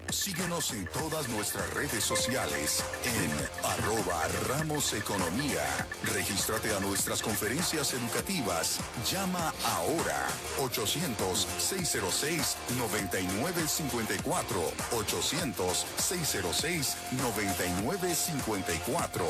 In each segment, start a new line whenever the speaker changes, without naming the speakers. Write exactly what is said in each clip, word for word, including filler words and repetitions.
Síguenos en todas nuestras redes sociales en arroba Ramos Economía. Regístrate a nuestras conferencias educativas. Llama ahora ochocientos, seiscientos seis, noventa y nueve cincuenta y cuatro. ochocientos, seiscientos seis, noventa y nueve cincuenta y cuatro.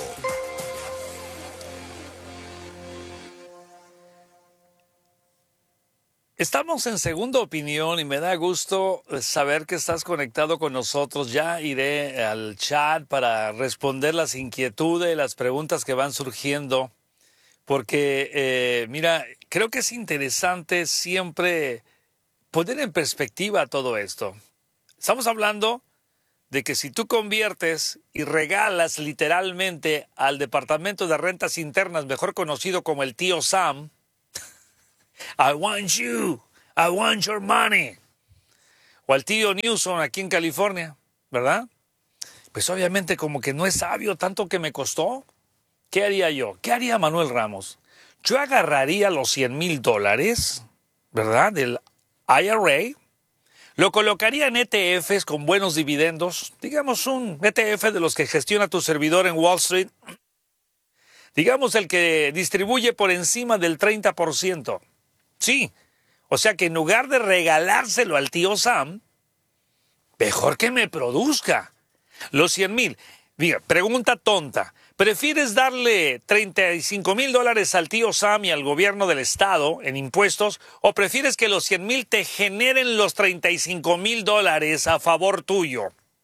Estamos en Segunda Opinión y me da gusto saber que estás conectado con nosotros. Ya iré al chat para responder las inquietudes, las preguntas que van surgiendo, porque, eh, mira, creo que es interesante siempre poner en perspectiva todo esto. Estamos hablando de que si tú conviertes y regalas literalmente al Departamento de Rentas Internas, mejor conocido como el tío Sam, I want you, I want your money. O al tío Newsom aquí en California, ¿verdad? Pues obviamente como que no es sabio tanto que me costó. ¿Qué haría yo? ¿Qué haría Manuel Ramos? Yo agarraría los cien mil dólares, ¿verdad? Del I R A, lo colocaría en E T Fs con buenos dividendos, digamos un E T F de los que gestiona tu servidor en Wall Street, digamos el que distribuye por encima del treinta por ciento. Sí, o sea que en lugar de regalárselo al tío Sam, mejor que me produzca los cien mil. Diga, pregunta tonta. ¿Prefieres darle treinta y cinco mil dólares al tío Sam y al gobierno del estado en impuestos o prefieres que los cien mil te generen los treinta y cinco mil dólares a favor tuyo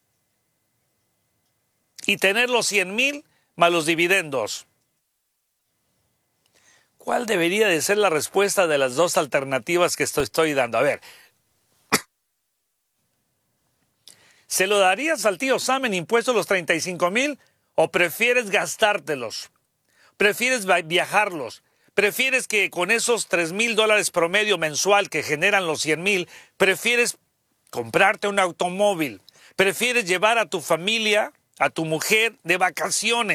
y tener los cien mil más los dividendos? ¿Cuál debería de ser la respuesta de las dos alternativas que estoy, estoy dando? A ver, ¿se lo darías al tío Sam en impuestos los treinta y cinco mil o prefieres gastártelos? ¿Prefieres viajarlos? ¿Prefieres que con esos tres mil dólares promedio mensual que generan los cien mil, prefieres comprarte un automóvil? ¿Prefieres llevar a tu familia, a tu mujer de vacaciones?